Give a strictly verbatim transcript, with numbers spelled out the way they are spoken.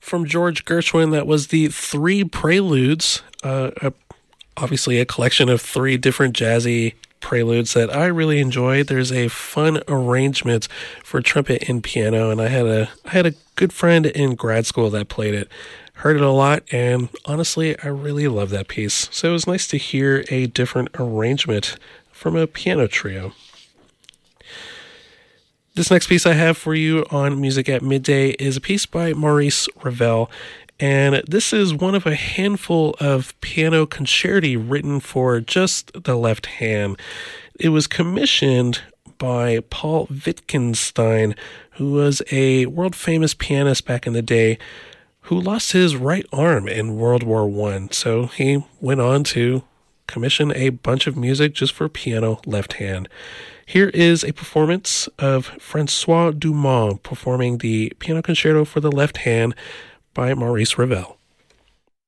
From George Gershwin, that was the Three Preludes, uh, a, obviously a collection of three different jazzy preludes that I really enjoyed. There's a fun arrangement for trumpet and piano, and I had a I had a good friend in grad school that played it. Heard it a lot, and honestly, I really love that piece. So it was nice to hear a different arrangement from a piano trio. This next piece I have for you on Music at Midday is a piece by Maurice Ravel, and this is one of a handful of piano concerti written for just the left hand. It was commissioned by Paul Wittgenstein, who was a world-famous pianist back in the day who lost his right arm in World War One. So he went on to commission a bunch of music just for piano left hand. Here is a performance of Francois Dumont performing the Piano Concerto for the Left Hand by Maurice Ravel.